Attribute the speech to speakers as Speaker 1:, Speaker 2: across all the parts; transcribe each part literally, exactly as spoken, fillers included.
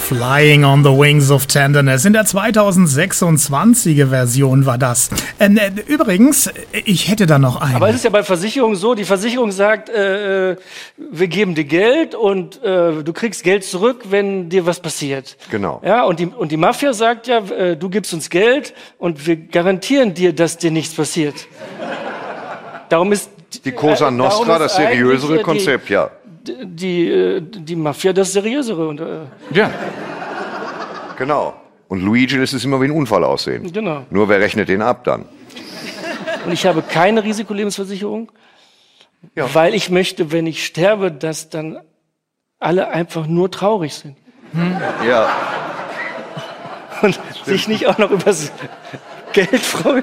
Speaker 1: Flying on the Wings of Tenderness. In der zweitausendsechsundzwanziger Version war das. Ähm, äh, übrigens, ich hätte da noch einen.
Speaker 2: Aber es ist ja bei Versicherungen so, die Versicherung sagt, äh, wir geben dir Geld und äh, du kriegst Geld zurück, wenn dir was passiert.
Speaker 3: Genau.
Speaker 2: Ja, und die, und die Mafia sagt ja, äh, du gibst uns Geld und wir garantieren dir, dass dir nichts passiert. Darum ist
Speaker 3: die Cosa Nostra
Speaker 2: äh,
Speaker 3: das seriösere Konzept,
Speaker 2: die,
Speaker 3: ja.
Speaker 2: Die, die, die Mafia das seriösere. Und, äh,
Speaker 3: ja. Genau. Und Luigi lässt es immer wie ein Unfall aussehen.
Speaker 2: Genau.
Speaker 3: Nur wer rechnet den ab dann?
Speaker 2: Und ich habe keine Risikolebensversicherung, ja. weil ich möchte, wenn ich sterbe, dass dann alle einfach nur traurig sind.
Speaker 3: Hm. Ja.
Speaker 2: Und sich nicht auch noch über das Geld freuen.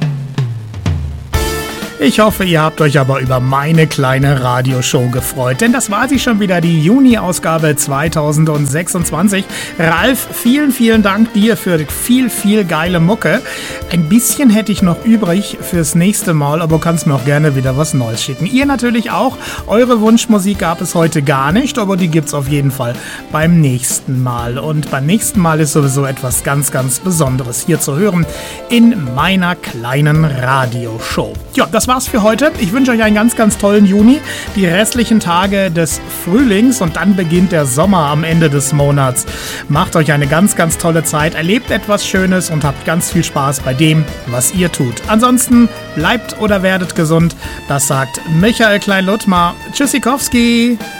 Speaker 1: Ich hoffe, ihr habt euch aber über meine kleine Radioshow gefreut, denn das war sie schon wieder, die Juni-Ausgabe zweitausendsechsundzwanzig. Ralf, vielen, vielen Dank dir für viel, viel geile Mucke. Ein bisschen hätte ich noch übrig fürs nächste Mal, aber du kannst mir auch gerne wieder was Neues schicken. Ihr natürlich auch. Eure Wunschmusik gab es heute gar nicht, aber die gibt's auf jeden Fall beim nächsten Mal. Und beim nächsten Mal ist sowieso etwas ganz, ganz Besonderes hier zu hören in meiner kleinen Radioshow. Ja, das war's für heute. Ich wünsche euch einen ganz, ganz tollen Juni, die restlichen Tage des Frühlings und dann beginnt der Sommer am Ende des Monats. Macht euch eine ganz, ganz tolle Zeit, erlebt etwas Schönes und habt ganz viel Spaß bei dem, was ihr tut. Ansonsten bleibt oder werdet gesund. Das sagt Michael Klein-Luttmar. Tschüssikowski!